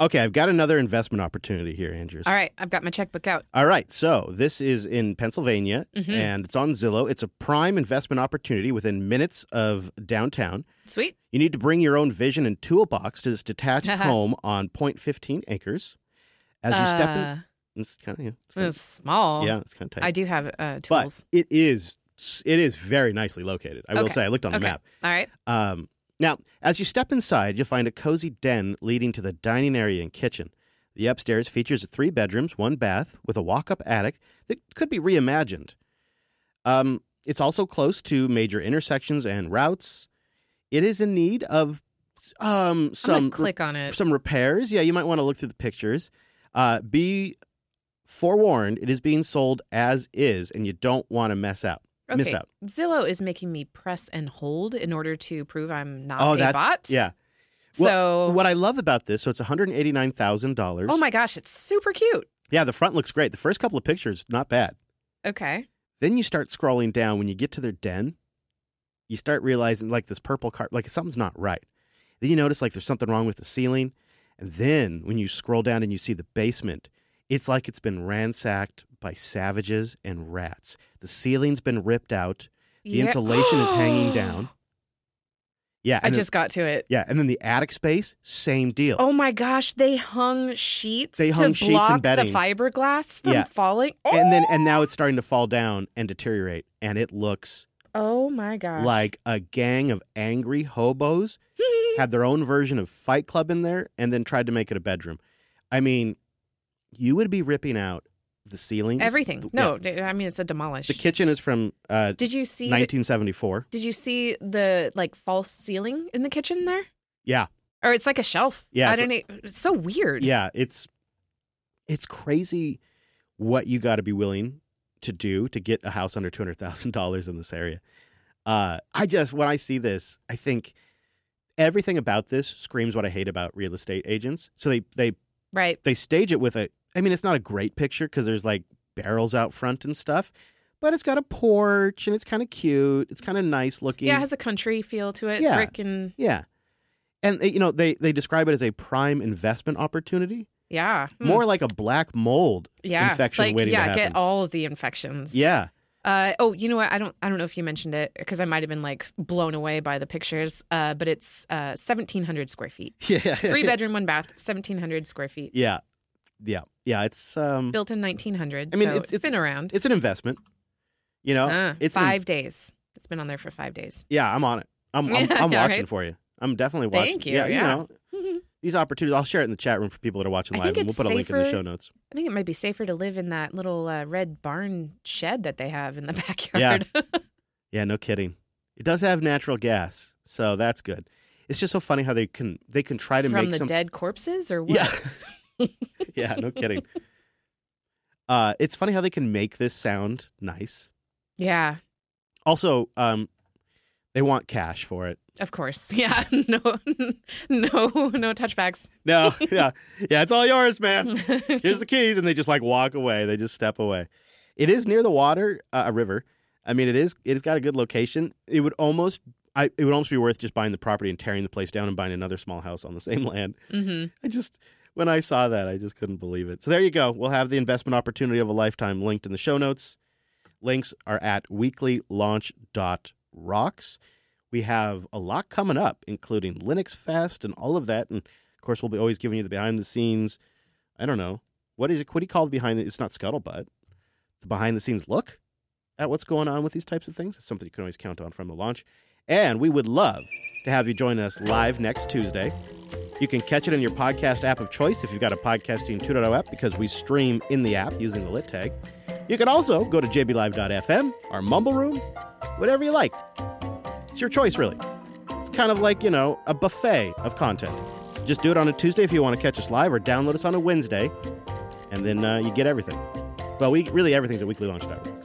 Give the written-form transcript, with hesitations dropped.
Okay, I've got another investment opportunity here, Andrews. All right, I've got my checkbook out. All right, so this is in Pennsylvania, and it's on Zillow. It's a prime investment opportunity within minutes of downtown. Sweet. You need to bring your own vision and toolbox to this detached home on 0.15 acres. As you step in, it's kind of It's small. Yeah, it's kind of tight. I do have tools. But it is very nicely located. I will say, I looked on the map. All right. Now, as you step inside, you'll find a cozy den leading to the dining area and kitchen. The upstairs features 3 bedrooms, 1 bath, with a walk-up attic that could be reimagined. It's also close to major intersections and routes. It is in need of click on it. Some repairs. Yeah, you might want to look through the pictures. Be forewarned, it is being sold as is, and you don't want to miss out. Zillow is making me press and hold in order to prove I'm not a that's bot. Yeah. Well, what I love about this, so it's $189,000. Oh my gosh, it's super cute. Yeah, the front looks great. The first couple of pictures, not bad. Okay. Then you start scrolling down. When you get to their den, you start realizing like this purple carpet, like something's not right. Then you notice like there's something wrong with the ceiling. And then when you scroll down and you see the basement, it's like it's been ransacked by savages and rats. The ceiling's been ripped out. The insulation is hanging down. Yeah, I just got to it. Yeah, and then the attic space, same deal. Oh my gosh, they hung sheets to and block bedding. the fiberglass from falling. Oh! And now it's starting to fall down and deteriorate, and it looks oh my gosh like a gang of angry hobos had their own version of Fight Club in there and then tried to make it a bedroom. I mean, you would be ripping out the ceilings. Everything. No, I mean, it's a demolish. The kitchen is from Did you see 1974. Did you see the like false ceiling in the kitchen there? Yeah. Or it's like a shelf. Yeah. I don't know. It's so weird. Yeah, it's crazy what you got to be willing to do to get a house under $200,000 in this area. When I see this, I think everything about this screams what I hate about real estate agents. So they stage it with it's not a great picture because there's like barrels out front and stuff, but it's got a porch and it's kind of cute. It's kind of nice looking. Yeah, it has a country feel to it. Yeah. Brick and And they describe it as a prime investment opportunity. Yeah. More like a black mold infection waiting to happen. Get all of the infections. Yeah. You know what? I don't know if you mentioned it because I might have been like blown away by the pictures. But it's 1,700 square feet. Yeah. 3 bedroom, 1 bath, 1,700 square feet. Yeah. It's built in 1900. It's been around. It's an investment. It's 5 days. It's been on there for 5 days. Yeah, I'm on it. I'm watching right? for you. I'm definitely watching. Thank you. Yeah. These opportunities, I'll share it in the chat room for people that are watching live, and we'll put a link in the show notes. I think it might be safer to live in that little red barn shed that they have in the backyard. Yeah, no kidding. It does have natural gas, so that's good. It's just so funny how they can try to make from the dead corpses or what? Yeah, yeah, no kidding. It's funny how they can make this sound nice. Yeah. Also, they want cash for it. Of course. Yeah. No touchbacks. No. Yeah. It's all yours, man. Here's the keys. And they just like walk away. They just step away. It is near the water, a river. I mean, it's got a good location. It would almost be worth just buying the property and tearing the place down and buying another small house on the same land. Mm-hmm. When I saw that, I just couldn't believe it. So there you go. We'll have the investment opportunity of a lifetime linked in the show notes. Links are at weeklylaunch.rocks. We have a lot coming up, including Linux Fest and all of that. And, of course, we'll be always giving you the behind-the-scenes, I don't know. What do you call the it's not scuttlebutt. The behind-the-scenes look at what's going on with these types of things. It's something you can always count on from the launch. And we would love to have you join us live next Tuesday. You can catch it in your podcast app of choice if you've got a Podcasting 2.0 app, because we stream in the app using the lit tag. You can also go to jblive.fm, our Mumble Room, whatever you like. It's your choice, really. It's kind of like, a buffet of content. Just do it on a Tuesday if you want to catch us live, or download us on a Wednesday, and then you get everything. Well, everything's at weeklylaunch.org.